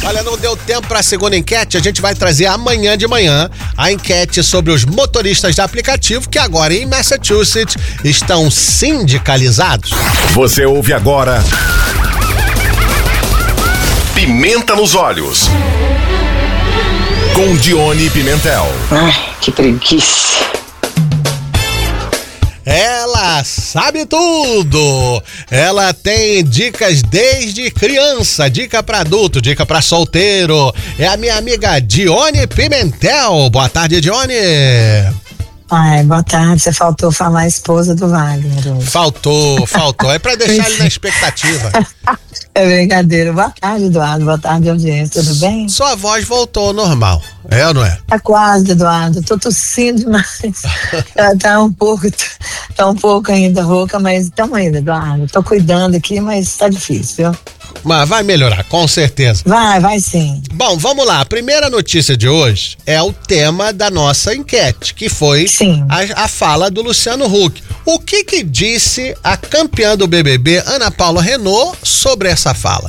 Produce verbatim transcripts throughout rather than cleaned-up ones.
Olha, não deu tempo para a segunda enquete, a gente vai trazer amanhã de manhã a enquete sobre os motoristas de aplicativo que agora em Massachusetts estão sindicalizados. Você ouve agora Pimenta nos Olhos, com Dione Pimentel. Ai, que preguiça. Ela sabe tudo. Ela tem dicas desde criança, dica para adulto, dica para solteiro. É a minha amiga Dione Pimentel. Boa tarde, Dione. Ai, boa tarde. Você faltou falar a esposa do Wagner hoje. Faltou, faltou. É para deixar ele na expectativa. É brincadeira. Boa tarde, Eduardo. Boa tarde, audiência. Tudo bem? Sua voz voltou ao normal. É ou não é? Tá quase, Eduardo. Tô tossindo demais. Ela tá um pouco, tá um pouco ainda rouca, mas estamos ainda, Eduardo. Tô cuidando aqui, mas tá difícil, viu? Mas vai melhorar, com certeza. Vai, vai sim. Bom, vamos lá. A primeira notícia de hoje é o tema da nossa enquete, que foi a, a fala do Luciano Huck. O que que disse a campeã do B B B, Ana Paula Renault, sobre essa fala?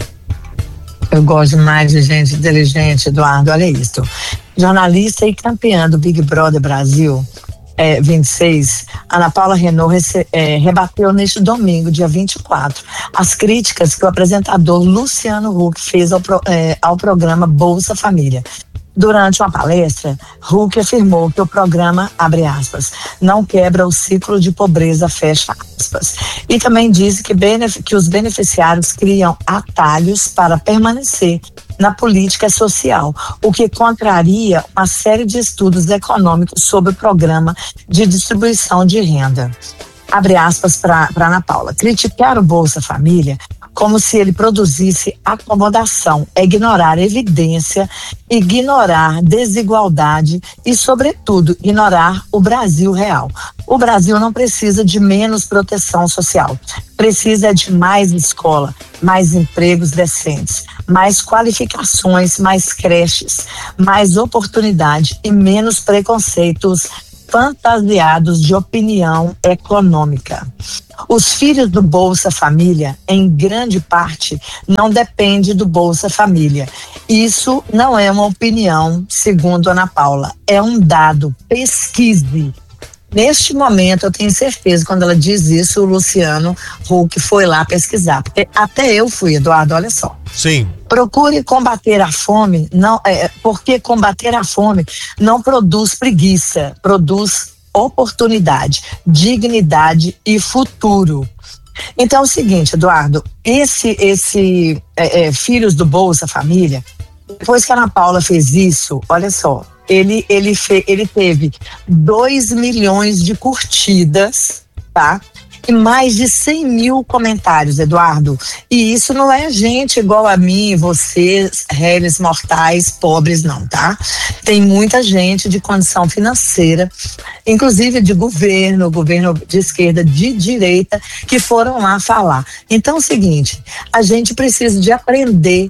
Eu gosto mais de gente inteligente, Eduardo. Olha isso. Jornalista e campeã do Big Brother Brasil É, vinte e seis, Ana Paula Renault rece, é, rebateu neste domingo, dia vinte e quatro, as críticas que o apresentador Luciano Huck fez ao, pro, é, ao programa Bolsa Família. Durante uma palestra, Huck afirmou que o programa, abre aspas, não quebra o ciclo de pobreza, fecha aspas. E também disse que, benef- que os beneficiários criam atalhos para permanecer na política social, o que contraria uma série de estudos econômicos sobre o programa de distribuição de renda. Abre aspas para Ana Paula. Criticar o Bolsa Família como se ele produzisse acomodação, é ignorar evidência, ignorar desigualdade e, sobretudo, ignorar o Brasil real. O Brasil não precisa de menos proteção social, precisa de mais escola, mais empregos decentes, mais qualificações, mais creches, mais oportunidade e menos preconceitos fantasiados de opinião econômica. Os filhos do Bolsa Família, em grande parte, não dependem do Bolsa Família. Isso não é uma opinião, segundo Ana Paula, é um dado. Pesquise. Neste momento, eu tenho certeza, quando ela diz isso, o Luciano Huck foi lá pesquisar. Porque até eu fui, Eduardo, olha só. Sim. Procure combater a fome, não, é, porque combater a fome não produz preguiça, produz oportunidade, dignidade e futuro. Então é o seguinte, Eduardo, esse, esse é, é, Filhos do Bolsa Família, depois que a Ana Paula fez isso, olha só, ele, ele, fe, ele teve dois milhões de curtidas, tá? E mais de cem mil comentários, Eduardo. E isso não é gente igual a mim, vocês, réis mortais, pobres, não, tá? Tem muita gente de condição financeira, inclusive de governo, governo de esquerda, de direita, que foram lá falar. Então é o seguinte, a gente precisa de aprender.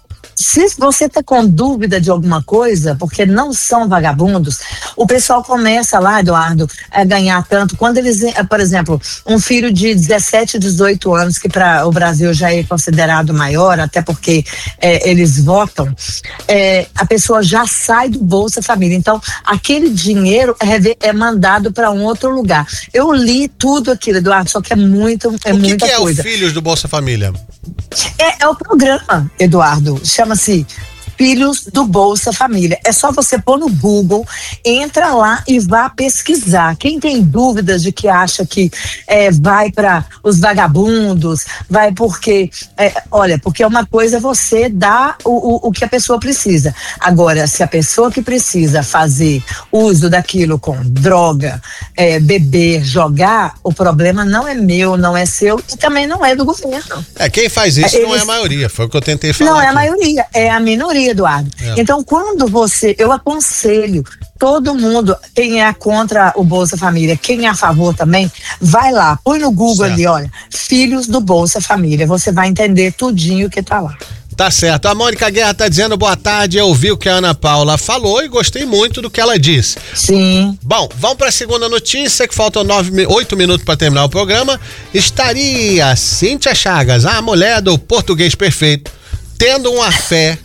Se você está com dúvida de alguma coisa, porque não são vagabundos, o pessoal começa lá, Eduardo, a ganhar tanto. Quando eles, por exemplo, um filho de dezessete, dezoito anos, que para o Brasil já é considerado maior, até porque é, eles votam, é, a pessoa já sai do Bolsa Família. Então, aquele dinheiro é, é mandado para um outro lugar. Eu li tudo aquilo, Eduardo, só que é, muito, é o que muita que é coisa. O Filhos do Bolsa Família? É, é o programa, Eduardo, chama-se Filhos do Bolsa Família. É só você pôr no Google, entra lá e vá pesquisar. Quem tem dúvidas de que acha que é, vai para os vagabundos, vai porque, é, olha, porque uma coisa é você dar o, o, o que a pessoa precisa. Agora, se a pessoa que precisa fazer uso daquilo com droga, é, beber, jogar, o problema não é meu, não é seu e também não é do governo. É, quem faz isso Eles, não é a maioria, foi o que eu tentei falar. Não é aqui. a maioria, é a minoria, Eduardo. É. Então, quando você, eu aconselho todo mundo, quem é contra o Bolsa Família, quem é a favor também, vai lá, põe no Google certo. Ali, olha, Filhos do Bolsa Família, você vai entender tudinho que tá lá. Tá certo. A Mônica Guerra tá dizendo boa tarde, eu ouvi o que a Ana Paula falou e gostei muito do que ela disse. Sim. Bom, vamos para a segunda notícia, que faltam nove, oito minutos para terminar o programa. Estaria Cíntia Chagas, a mulher do Português Perfeito, tendo uma fé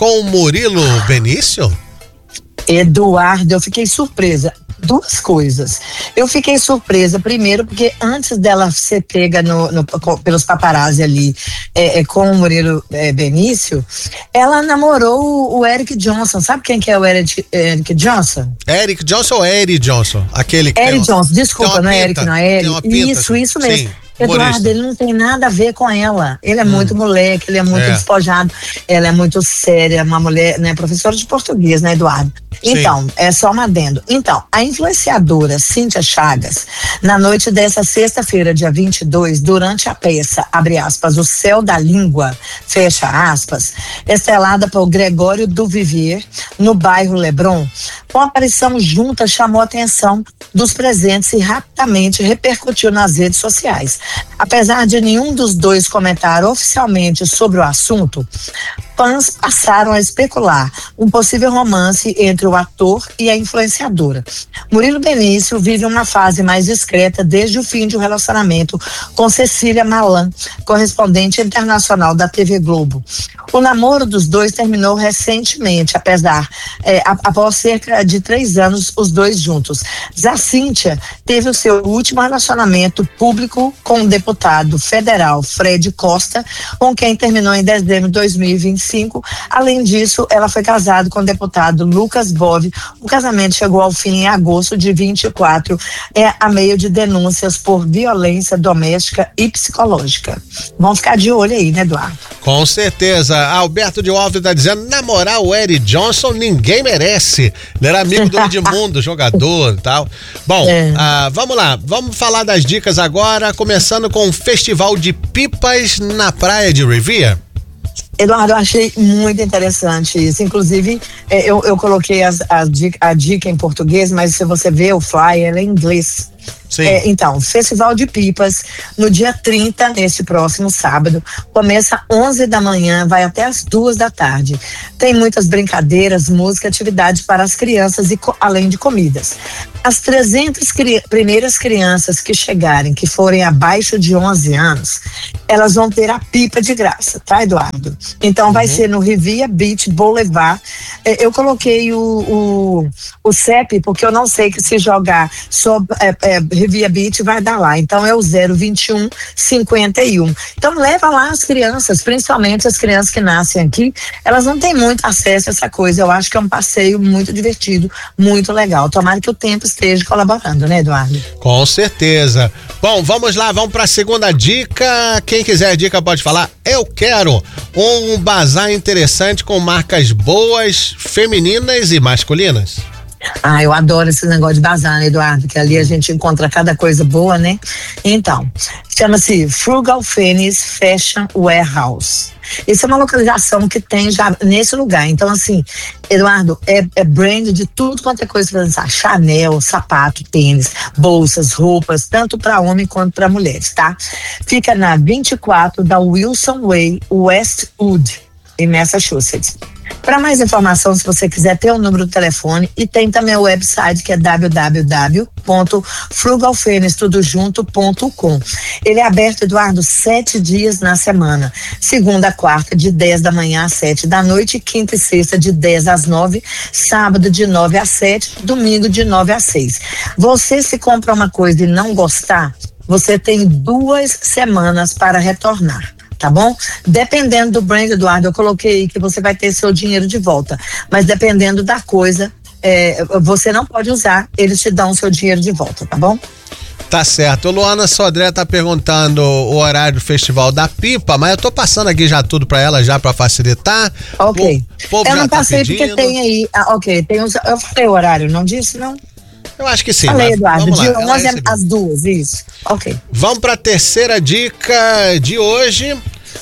com o Murilo Benício? Eduardo, eu fiquei surpresa. Duas coisas. Eu fiquei surpresa, primeiro, porque antes dela ser pega no, no, pelos paparazzi ali é, é, com o Murilo é, Benício, ela namorou o, o Eric Johnson. Sabe quem que é o Eric, Eric Johnson? Eric Johnson ou Eric Johnson? Aquele que Eric tem, Johnson, desculpa, não é Eric, não é Eric. Isso, isso mesmo. Sim. Eduardo, humorista. Ele não tem nada a ver com ela. Ele é hum. muito moleque, ele é muito é. despojado, ela é muito séria, uma mulher, né, professora de português, né, Eduardo? Sim. Então, é só um adendo. Então, a influenciadora Cíntia Chagas, na noite dessa sexta-feira, dia vinte e dois, durante a peça, abre aspas, O Céu da Língua, fecha aspas, estelada por Gregório do Vivier, no bairro Leblon, com a aparição junta chamou a atenção dos presentes e rapidamente repercutiu nas redes sociais. Apesar de nenhum dos dois comentar oficialmente sobre o assunto, fãs passaram a especular um possível romance entre o ator e a influenciadora. Murilo Benício vive uma fase mais discreta desde o fim de um relacionamento com Cecília Malan, correspondente internacional da T V Globo. O namoro dos dois terminou recentemente, apesar, é, após cerca de três anos, os dois juntos. Já Cíntia teve o seu último relacionamento público com o deputado federal Fred Costa, com quem terminou em dezembro de dois mil e vinte e cinco. Além disso, ela foi casada com o deputado Lucas Bove. O casamento chegou ao fim em agosto de vinte e quatro, é, a meio de denúncias por violência doméstica e psicológica. Vamos ficar de olho aí, né, Eduardo? Com certeza. Alberto de Alves está dizendo, namorar o Eric Johnson ninguém merece. Ele era amigo do Edmundo, jogador e tal. Bom, é. ah, vamos lá. Vamos falar das dicas agora, começando com o Festival de Pipas na Praia de Revere. Eduardo, eu achei muito interessante isso. Inclusive, é, eu, eu coloquei as, as dica, a dica em português, mas se você vê o flyer, ela é em inglês. Sim. É, então, Festival de Pipas, no dia trinta, neste próximo sábado, começa às onze da manhã, vai até às duas da tarde. Tem muitas brincadeiras, música, atividades para as crianças e além de comidas. As trezentas cri- primeiras crianças que chegarem, que forem abaixo de onze anos, elas vão ter a pipa de graça, tá, Eduardo? Então vai uhum. ser no Revere Beach Boulevard. É, eu coloquei o, o, o C E P, porque eu não sei que se jogar sobre é, é, Revere Beach vai dar lá. Então é o zero vinte e um cinquenta e um. Então leva lá as crianças, principalmente as crianças que nascem aqui, elas não têm muito acesso a essa coisa. Eu acho que é um passeio muito divertido, muito legal. Tomara que o tempo esteja colaborando, né, Eduardo? Com certeza. Bom, vamos lá, vamos para a segunda dica. Quem quiser dica pode falar. Eu quero um bazar interessante com marcas boas, femininas e masculinas. Ah, eu adoro esse negócio de bazar, né, Eduardo? Que ali a gente encontra cada coisa boa, né? Então, chama-se Frugal Phoenix Fashion Warehouse. Isso é uma localização que tem já nesse lugar. Então, assim, Eduardo, é, é brand de tudo quanto é coisa pra pensar. Chanel, sapato, tênis, bolsas, roupas, tanto para homem quanto para mulheres, tá? Fica na vinte e quatro da Wilson Way, Westwood, em Massachusetts. Para mais informação, se você quiser, ter o número do telefone e tem também o website que é w w w ponto frugal phoenix tudo junto ponto com. Ele é aberto, Eduardo, sete dias na semana. Segunda a quarta, de dez da manhã às sete da noite, quinta e sexta, de dez às nove, sábado de nove às sete, domingo de nove às seis. Você, se compra uma coisa e não gostar, você tem duas semanas para retornar. Tá bom? Dependendo do brand, Eduardo, eu coloquei que você vai ter seu dinheiro de volta, mas dependendo da coisa, é, você não pode usar, eles te dão o seu dinheiro de volta, tá bom? Tá certo. O Luana Sodré tá perguntando o horário do Festival da Pipa, mas eu tô passando aqui já tudo pra ela, já pra facilitar. Ok. O povo eu já não passei tá porque tem aí, ah, ok, tem os, eu falei o horário, não disse, não? Eu acho que sim. Falei, Eduardo, de onze é às duas, isso. Ok. Vamos pra terceira dica de hoje.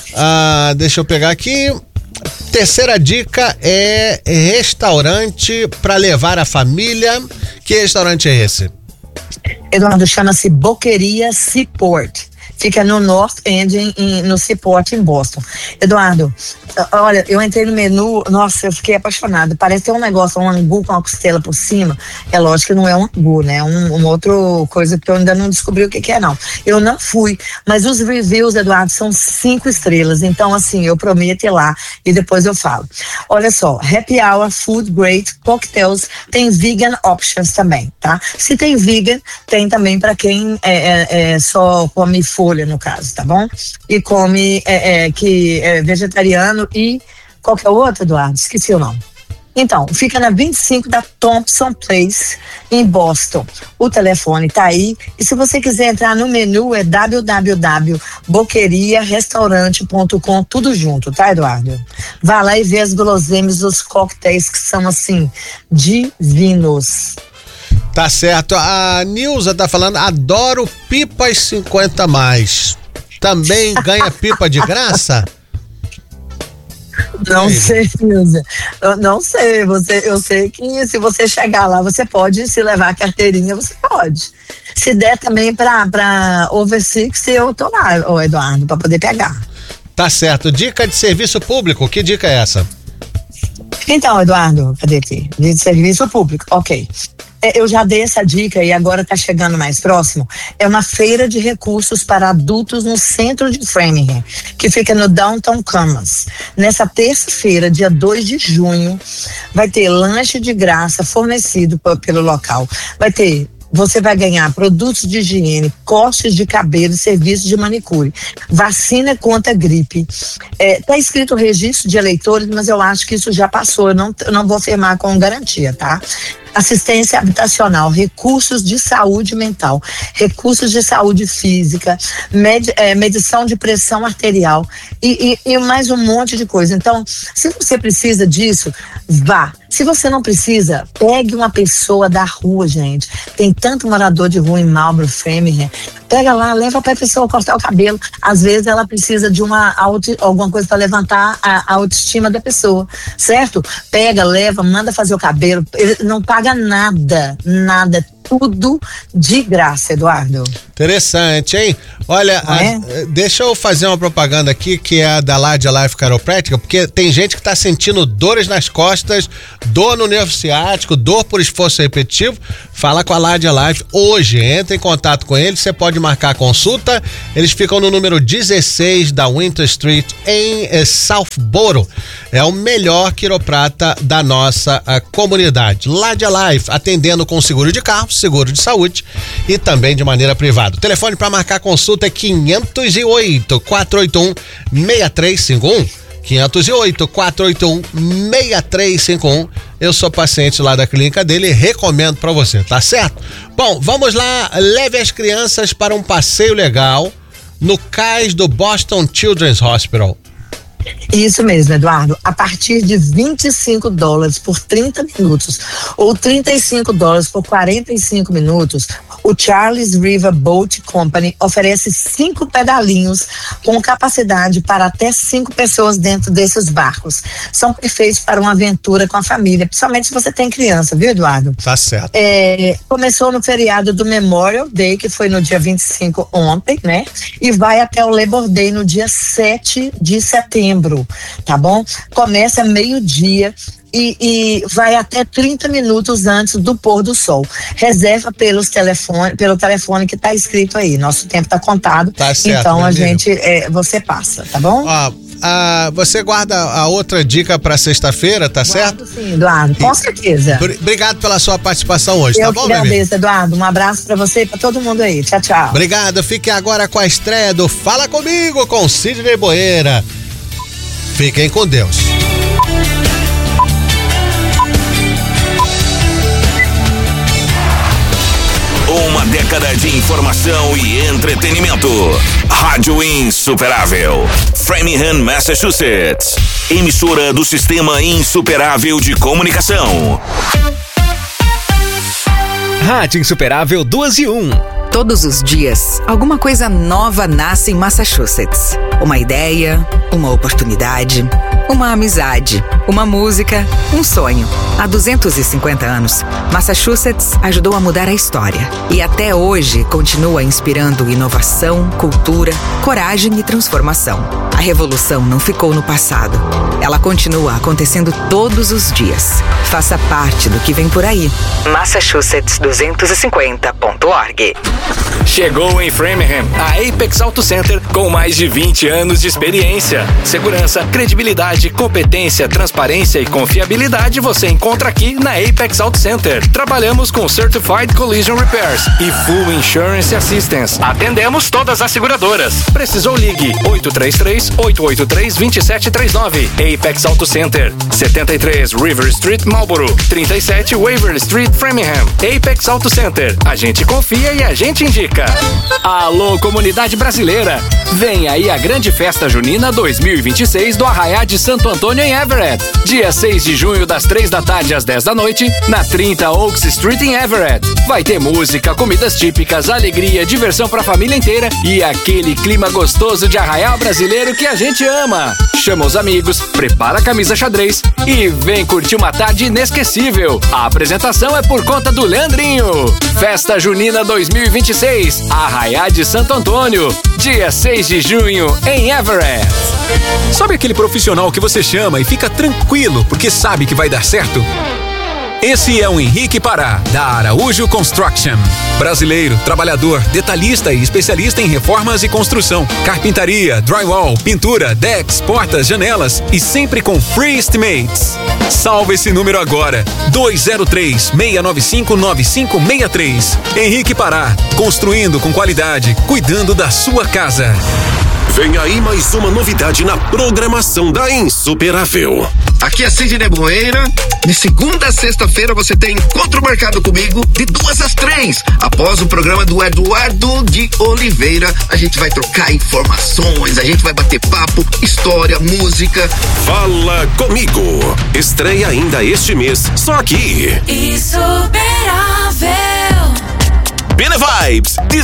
Ah, deixa eu pegar aqui. Terceira dica é restaurante para levar a família. Que restaurante é esse? Eduardo, chama-se Boqueria Seaport. Fica no North End, em, em, no Seaport, em Boston. Eduardo, olha, eu entrei no menu, nossa, eu fiquei apaixonada. Parece ter um negócio, um angu com uma costela por cima. É lógico que não é um angu, né? Um, uma outra coisa que eu ainda não descobri o que, que é, não. Eu não fui, mas os reviews, Eduardo, são cinco estrelas. Então, assim, eu prometo ir lá e depois eu falo. Olha só, happy hour, food, great, cocktails, tem vegan options também, tá? Se tem vegan, tem também para quem é, é, é, só come folha, no caso, tá bom? E come, é, é, que é vegetariano e qualquer outro, Eduardo, esqueci o nome. Então, fica na vinte e cinco da Thompson Place, em Boston. O telefone tá aí. E se você quiser entrar no menu, é w w w ponto boqueria restaurante ponto com, tudo junto, tá, Eduardo? Vá lá e vê as guloseimas, os coquetéis que são, assim, divinos. Tá certo. A Nilza tá falando, adoro pipas cinquenta mais. Também ganha pipa de graça? Não sei, Nilza. Eu não sei. Você, eu sei que se você chegar lá, você pode, se levar a carteirinha, você pode. Se der também pra, pra over sixty, eu tô lá, ô Eduardo, pra poder pegar. Tá certo. Dica de serviço público, que dica é essa? Então, Eduardo, cadê aqui? De serviço público, ok. É, eu já dei essa dica e agora está chegando mais próximo. É uma feira de recursos para adultos no centro de Framingham, que fica no Downtown Commerce. Nessa terça-feira, dia dois de junho, vai ter lanche de graça fornecido p- pelo local. Vai ter Você vai ganhar produtos de higiene, cortes de cabelo e serviços de manicure, vacina contra gripe. É, tá escrito registro de eleitores, mas eu acho que isso já passou, eu não, eu não vou afirmar com garantia, tá? Assistência habitacional, recursos de saúde mental, recursos de saúde física, med, é, medição de pressão arterial e, e, e mais um monte de coisa. Então, se você precisa disso, vá. Se você não precisa, pegue uma pessoa da rua, gente. Tem tanto morador de rua em Marlborough, Framingham. Pega lá, leva para a pessoa cortar o cabelo. Às vezes ela precisa de uma auto, alguma coisa para levantar a, a autoestima da pessoa, certo? Pega, leva, manda fazer o cabelo. Ele não paga nada, nada. Tudo de graça, Eduardo. Interessante, hein? Olha, é? a, deixa eu fazer uma propaganda aqui que é a da Ladia Life Chiropractic, porque tem gente que tá sentindo dores nas costas, dor no nervo ciático, dor por esforço repetitivo. Fala com a Ladia Life hoje, entra em contato com eles, você pode marcar a consulta. Eles ficam no número dezesseis da Winter Street em eh, Southborough. É o melhor quiroprata da nossa a, comunidade. Ladia Life, atendendo com seguro de carro, seguro de saúde e também de maneira privada. O telefone para marcar consulta é quinhentos e oito, quatrocentos e oitenta e um, seis três cinco um. quinhentos e oito, quatrocentos e oitenta e um, seis três cinco um. Eu sou paciente lá da clínica dele e recomendo para você, tá certo? Bom, vamos lá, leve as crianças para um passeio legal no cais do Boston Children's Hospital. Isso mesmo, Eduardo. A partir de vinte e cinco dólares por trinta minutos ou trinta e cinco dólares por quarenta e cinco minutos, o Charles River Boat Company oferece cinco pedalinhos com capacidade para até cinco pessoas dentro desses barcos. São perfeitos para uma aventura com a família, principalmente se você tem criança, viu, Eduardo? Tá certo. É, começou no feriado do Memorial Day, que foi no dia vinte e cinco ontem, né? E vai até o Labor Day no dia sete de setembro, tá bom? Começa meio-dia e, e vai até trinta minutos antes do pôr do sol. Reserva pelos telefone, pelo telefone que tá escrito aí. Nosso tempo tá contado. Tá certo, então a amigo. gente, é, você passa, tá bom? Ó, a, você guarda a outra dica pra sexta-feira, tá certo? Sim, Eduardo, com certeza. Obrigado pela sua participação hoje, Eu tá bom, que meu amigo? agradeço, Eduardo. Um abraço pra você e pra todo mundo aí. Tchau, tchau. Obrigado. Fique agora com a estreia do Fala Comigo com Sidney Boeira. Fiquem com Deus. Uma década de informação e entretenimento. Rádio Insuperável. Framingham, Massachusetts. Emissora do Sistema Insuperável de Comunicação. Rádio Insuperável duas e um. Todos os dias, alguma coisa nova nasce em Massachusetts. Uma ideia, uma oportunidade, uma amizade, uma música, um sonho. Há duzentos e cinquenta anos, Massachusetts ajudou a mudar a história. E até hoje continua inspirando inovação, cultura, coragem e transformação. A revolução não ficou no passado. Ela continua acontecendo todos os dias. Faça parte do que vem por aí. Massachusetts duzentos e cinquenta ponto org. Chegou em Framingham a Apex Auto Center com mais de vinte anos de experiência. Segurança, credibilidade, competência, transparência e confiabilidade você encontra aqui na Apex Auto Center. Trabalhamos com Certified Collision Repairs e Full Insurance Assistance. Atendemos todas as seguradoras. Precisou, ligue oito três três, oito oito três, dois sete três nove. Apex Auto Center, setenta e três River Street, Marlboro, trinta e sete Waverly Street, Framingham. Apex Auto Center. A gente confia e a gente indica. Alô, comunidade brasileira! Vem aí a grande festa junina dois mil e vinte e seis do Arraiá de Santo Antônio em Everett. Dia seis de junho, das três da tarde às dez da noite, na trinta Oaks Street em Everett. Vai ter música, comidas típicas, alegria, diversão pra família inteira e aquele clima gostoso de arraial brasileiro que a gente ama. Chama os amigos, prepara a camisa xadrez e vem curtir uma tarde inesquecível. A apresentação é por conta do Leandrinho. Festa Junina dois mil e vinte e seis, Arraiá de Santo Antônio, dia seis de junho, em Everett. Sabe aquele profissional que você chama e fica tranquilo porque sabe que vai dar certo? Esse é o Henrique Pará, da Araújo Construction. Brasileiro, trabalhador, detalhista e especialista em reformas e construção, carpintaria, drywall, pintura, decks, portas, janelas e sempre com free estimates. Salve esse número agora, dois zero três, seis nove cinco, nove cinco seis três. Henrique Pará, construindo com qualidade, cuidando da sua casa. Vem aí mais uma novidade na programação da Insuperável. Aqui é Sidney Boeira. De segunda a sexta-feira você tem encontro marcado comigo de duas às três. Após o programa do Eduardo de Oliveira, a gente vai trocar informações, a gente vai bater papo, história, música. Fala comigo. Estreia ainda este mês, só aqui. Insuperável. Bene Vibes.